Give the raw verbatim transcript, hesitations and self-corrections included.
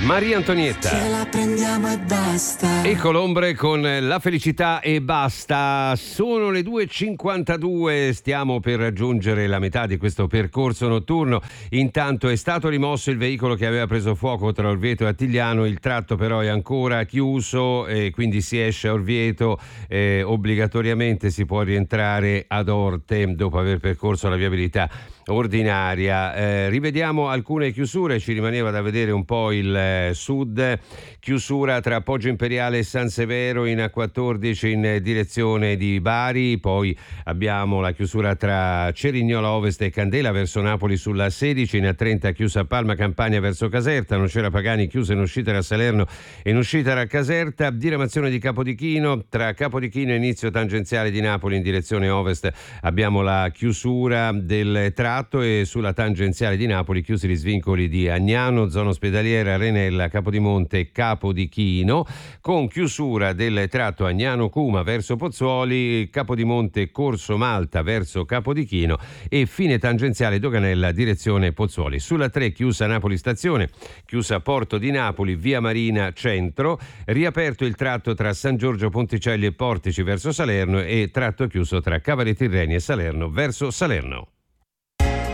Maria Antonietta. Ce la prendiamo e basta. E Colombre con La felicità e basta. Sono le due e cinquantadue, stiamo per raggiungere la metà di questo percorso notturno. Intanto è stato rimosso il veicolo che aveva preso fuoco tra Orvieto e Attigliano, il tratto però è ancora chiuso e quindi si esce a Orvieto, eh, obbligatoriamente si può rientrare ad Orte dopo aver percorso la viabilità ordinaria. Eh, rivediamo alcune chiusure, ci rimaneva da vedere un po' il eh, sud, chiusura tra Poggio Imperiale e San Severo in A quattordici in direzione di Bari, poi abbiamo la chiusura tra Cerignola Ovest e Candela verso Napoli sulla sedici, in A trenta chiusa a Palma Campania verso Caserta, Nocera Pagani chiusa in uscita da Salerno e in uscita da Caserta, diramazione di Capodichino, tra Capodichino e inizio tangenziale di Napoli in direzione ovest abbiamo la chiusura del tratto e sulla tangenziale di Napoli chiusi gli svincoli di Agnano, zona ospedaliera, Renella, Capodimonte e Capodichino, con chiusura del tratto Agnano-Cuma verso Pozzuoli, Capodimonte Corso Malta verso Capodichino e fine tangenziale Doganella direzione Pozzuoli. Sulla tre chiusa Napoli Stazione, chiusa Porto di Napoli, via Marina Centro, riaperto il tratto tra San Giorgio Ponticelli e Portici verso Salerno e tratto chiuso tra Cavalli Tirreni e Salerno verso Salerno.